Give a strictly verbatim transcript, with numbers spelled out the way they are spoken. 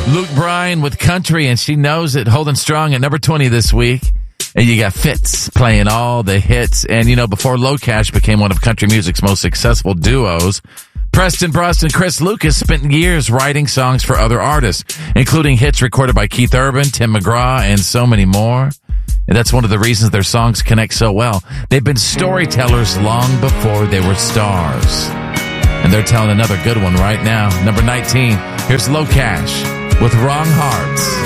Luke Bryan with Country, and she knows it, holding strong at number twenty this week. And you got Fitz playing all the hits. And, you know, before Low Cash became one of country music's most successful duos, Preston Brust and Chris Lucas spent years writing songs for other artists, including hits recorded by Keith Urban, Tim McGraw, and so many more. And that's one of the reasons their songs connect so well. They've been storytellers long before they were stars. And they're telling another good one right now. Number nineteen, here's Low Cash with Wrong Hearts.